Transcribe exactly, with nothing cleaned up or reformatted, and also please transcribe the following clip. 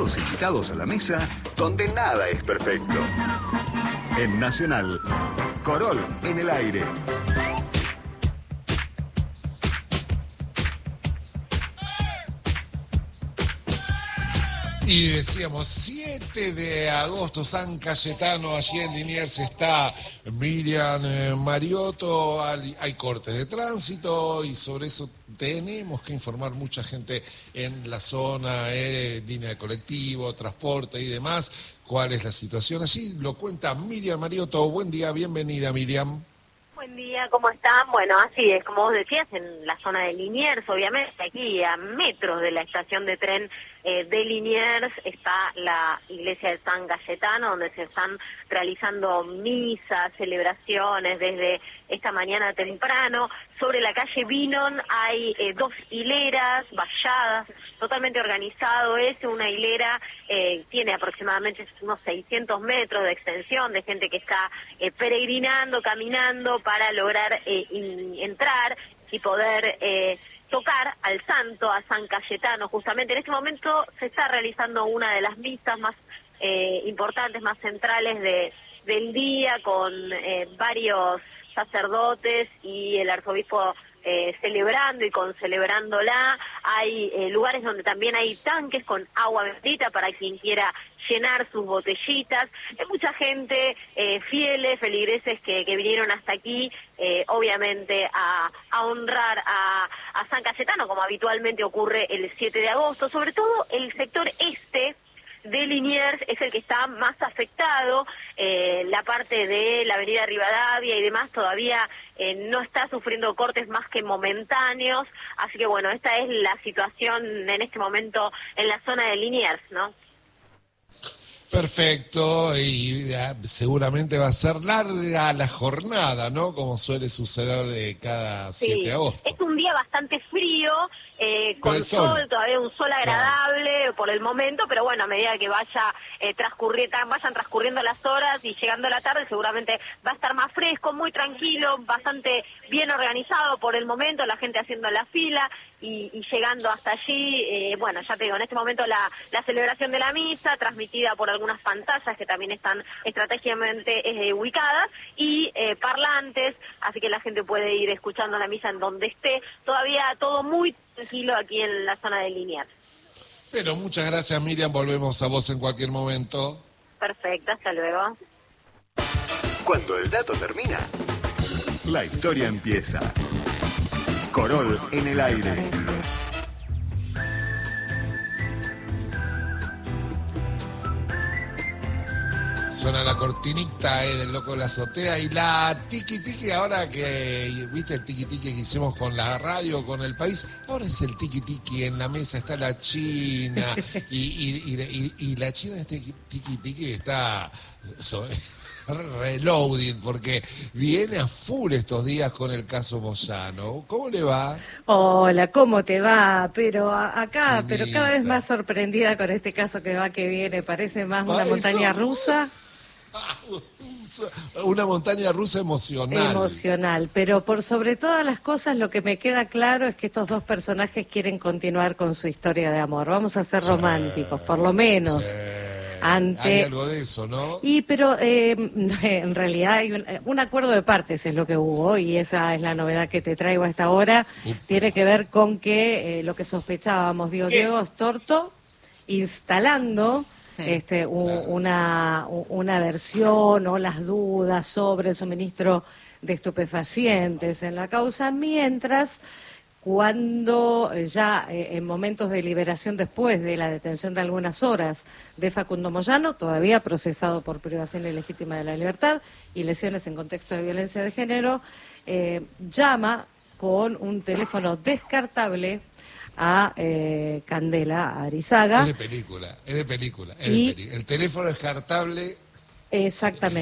todos invitados a la mesa donde nada es perfecto. En Nacional, Corol en el aire. Y decíamos, siete de agosto, San Cayetano, allí en Liniers está Miriam eh, Mariotto, hay, hay cortes de tránsito y sobre eso tenemos que informar mucha gente en la zona, eh, línea de colectivo, transporte y demás. ¿Cuál es la situación allí? Lo cuenta Miriam Mariotto. Buen día, bienvenida Miriam. Buen día, ¿cómo están? Bueno, así es, como vos decías, en la zona de Liniers, obviamente, aquí a metros de la estación de tren eh, de Liniers está la iglesia de San Cayetano, donde se están realizando misas, celebraciones desde esta mañana temprano. Sobre la calle Vinon hay eh, dos hileras valladas, totalmente organizado es, una hilera eh, tiene aproximadamente unos seiscientos metros de extensión, de gente que está eh, peregrinando, caminando para lograr eh, in, entrar y poder eh, tocar al santo, a San Cayetano. Justamente en este momento se está realizando una de las misas más eh, importantes, más centrales de, del día, con eh, varios sacerdotes y el arzobispo eh, celebrando y concelebrándola. Hay eh, lugares donde también hay tanques con agua bendita para quien quiera llenar sus botellitas. Hay mucha gente, eh, fieles, feligreses que, que vinieron hasta aquí, eh, obviamente a, a honrar a, a San Cayetano, como habitualmente ocurre el siete de agosto, sobre todo el sector este de Liniers es el que está más afectado, eh, la parte de la avenida Rivadavia y demás todavía eh, no está sufriendo cortes más que momentáneos, así que bueno, esta es la situación en este momento en la zona de Liniers, ¿no? Perfecto, y uh, seguramente va a ser larga la jornada, ¿no? Como suele suceder de cada siete de agosto. Es un día bastante frío, eh, con sol. sol, todavía un sol agradable claro. por el momento, pero bueno, a medida que vaya eh, transcurrir, vayan transcurriendo las horas y llegando la tarde, seguramente va a estar más fresco, muy tranquilo, bastante bien organizado por el momento, la gente haciendo la fila y, y llegando hasta allí. Eh, bueno, ya te digo, en este momento la, la celebración de la misa, transmitida por algunas pantallas que también están estratégicamente eh, ubicadas, y eh, parlantes, así que la gente puede ir escuchando la misa en donde esté. Todavía todo muy tranquilo aquí en la zona de Liniers. Pero muchas gracias Miriam, volvemos a vos en cualquier momento. Perfecto, hasta luego. Cuando el dato termina, la historia empieza. Corol en el aire. Suena la cortinita eh, del Loco de la Azotea y la tiki tiki, ahora que viste el tiki tiki que hicimos con la radio, con el país, ahora es el tiki tiki, en la mesa está la China y, y, y, y, y la China este tiki tiki está sobre, reloading porque viene a full estos días con el caso Moyano. ¿Cómo le va? Hola, ¿cómo te va? Pero a, acá, Chinita. pero cada vez más sorprendida con este caso que va que viene, parece más una ¿Para montaña eso? rusa. Una montaña rusa emocional. Emocional, pero por sobre todas las cosas lo que me queda claro es que estos dos personajes quieren continuar con su historia de amor. Vamos a ser sí, románticos, por lo menos. Sí. Ante... Hay algo de eso, ¿no? Y pero eh, en realidad hay un, un acuerdo de partes es lo que hubo y esa es la novedad que te traigo a esta hora. Upa. Tiene que ver con que eh, lo que sospechábamos, digo, Diego Storto instalando sí, este un, claro. una, una versión o las dudas sobre el suministro de estupefacientes en la causa, mientras cuando ya eh, en momentos de liberación después de la detención de algunas horas de Facundo Moyano, todavía procesado por privación ilegítima de la libertad y lesiones en contexto de violencia de género, eh, llama con un teléfono descartable a eh, Candela, a Arizaga. Es de película, es de película. Es y, de película. El teléfono descartable. Exactamente.